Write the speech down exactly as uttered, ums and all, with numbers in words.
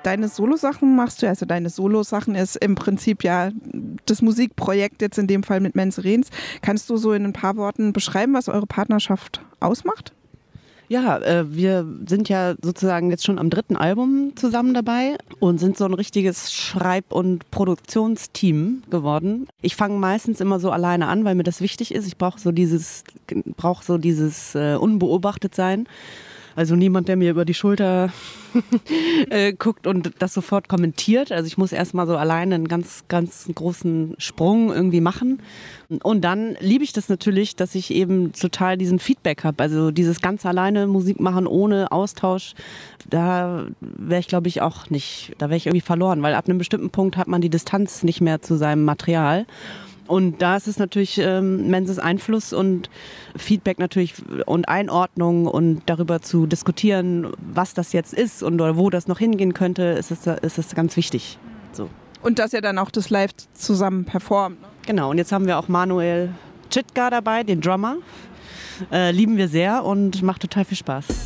deine Solo-Sachen machst du, also deine Solo-Sachen ist im Prinzip ja das Musikprojekt jetzt in dem Fall mit Menze Rehns. Kannst du so in ein paar Worten beschreiben, was eure Partnerschaft ausmacht? Ja, äh, wir sind ja sozusagen jetzt schon am dritten Album zusammen dabei und sind so ein richtiges Schreib- und Produktionsteam geworden. Ich fange meistens immer so alleine an, weil mir das wichtig ist. Ich brauche so dieses, brauch so dieses äh, Unbeobachtetsein. Also niemand, der mir über die Schulter äh, guckt und das sofort kommentiert. Also ich muss erstmal so alleine einen ganz, ganz großen Sprung irgendwie machen. Und dann liebe ich das natürlich, dass ich eben total diesen Feedback habe. Also dieses ganz alleine Musik machen ohne Austausch, da wäre ich glaube ich auch nicht, da wäre ich irgendwie verloren. Weil ab einem bestimmten Punkt hat man die Distanz nicht mehr zu seinem Material. Und da ist es natürlich ähm, Menses Einfluss und Feedback natürlich und Einordnung und darüber zu diskutieren, was das jetzt ist und oder wo das noch hingehen könnte, ist es, ist es ganz wichtig. So. Und dass ihr dann auch das live zusammen performt. Ne? Genau, und jetzt haben wir auch Manuel Chitka dabei, den Drummer. Äh, lieben wir sehr und macht total viel Spaß.